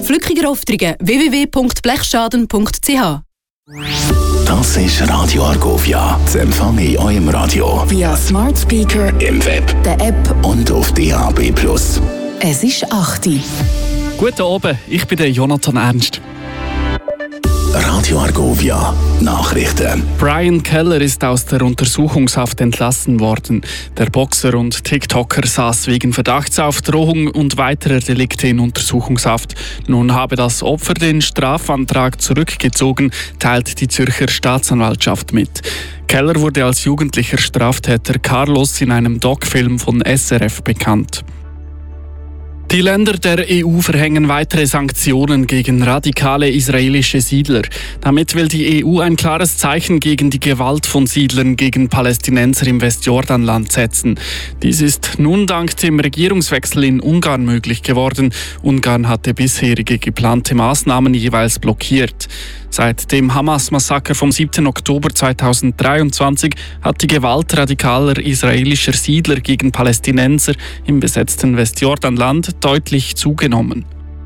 Flückiger-Oftrigen www.blechschaden.ch. Das ist Radio Argovia. Das empfange ich eurem Radio via Smart Speaker, im Web, der App und auf DAB+. Es ist 8 Uhr. Guten Abend, ich bin der Jonathan Ernst. Radio Argovia Nachrichten. Brian Keller ist aus der Untersuchungshaft entlassen worden. Der Boxer und TikToker saß wegen Verdachts auf Drohung und weiterer Delikte in Untersuchungshaft. Nun habe das Opfer den Strafantrag zurückgezogen, teilt die Zürcher Staatsanwaltschaft mit. Keller wurde als jugendlicher Straftäter Carlos in einem Doc-Film von SRF bekannt. Die Länder der EU verhängen weitere Sanktionen gegen radikale israelische Siedler. Damit will die EU ein klares Zeichen gegen die Gewalt von Siedlern gegen Palästinenser im Westjordanland setzen. Dies ist nun dank dem Regierungswechsel in Ungarn möglich geworden. Ungarn hatte bisherige geplante Maßnahmen jeweils blockiert. Seit dem Hamas-Massaker vom 7. Oktober 2023 hat die Gewalt radikaler israelischer Siedler gegen Palästinenser im besetzten Westjordanland deutlich zugenommen.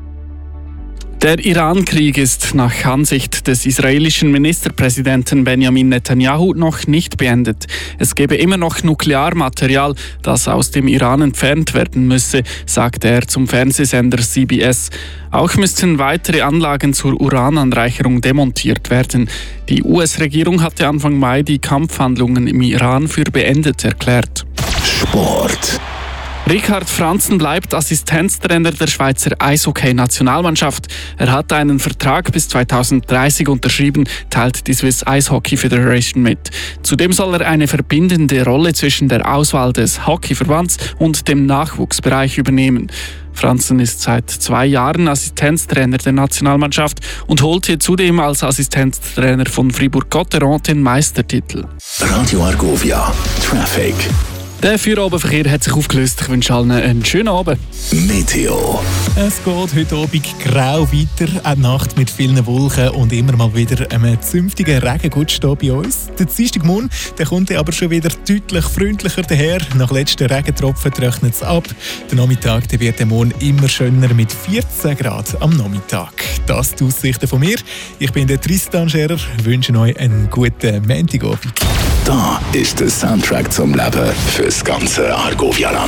Der Iran-Krieg ist nach Ansicht des israelischen Ministerpräsidenten Benjamin Netanyahu noch nicht beendet. Es gebe immer noch Nuklearmaterial, das aus dem Iran entfernt werden müsse, sagte er zum Fernsehsender CBS. Auch müssten weitere Anlagen zur Urananreicherung demontiert werden. Die US-Regierung hatte Anfang Mai die Kampfhandlungen im Iran für beendet erklärt. Sport. Richard Franzen bleibt Assistenztrainer der Schweizer Eishockey-Nationalmannschaft. Er hat einen Vertrag bis 2030 unterschrieben, teilt die Swiss Ice Hockey Federation mit. Zudem soll er eine verbindende Rolle zwischen der Auswahl des Hockeyverbands und dem Nachwuchsbereich übernehmen. Franzen ist seit 2 Jahren Assistenztrainer der Nationalmannschaft und holte zudem als Assistenztrainer von Fribourg-Gotteron den Meistertitel. Radio Argovia Traffic. Der Feierabendverkehr hat sich aufgelöst. Ich wünsche allen einen schönen Abend. Meteo. Es geht heute Abend grau weiter. Eine Nacht mit vielen Wolken und immer mal wieder einem zünftigen Regenguss steht bei uns. Der Dienstagmorgen kommt aber schon wieder deutlich freundlicher daher. Nach letzten Regentropfen trocknet es ab. Der Nachmittag wird der Morgen immer schöner mit 14 Grad am Nachmittag. Das die Aussichten von mir. Ich bin der Tristan Scherer. Wünsche euch einen guten Montagabend. Da ist der Soundtrack zum Leben fürs ganze Argovia-Land.